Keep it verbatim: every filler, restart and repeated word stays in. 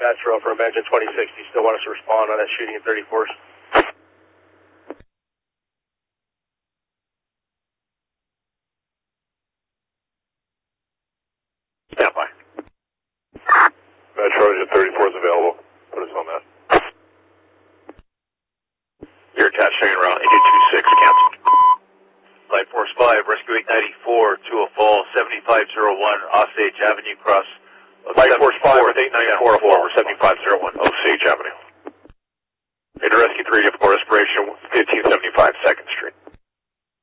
Metro from engine twenty sixty. Still want us to respond on that shooting at thirty-fours? Stand by. Metro engine thirty-four is available. Put us on that. You're attached hanging around engine two six, cancel. Flight Force five, Rescue eight ninety-four, to a fall, seventy-five oh one, Osage Avenue, cross. Flight Force five with eight ninety-four, forward, seventy-five oh one, Osage Avenue. Into Rescue three, for respiration, fifteen seventy-five, second Street.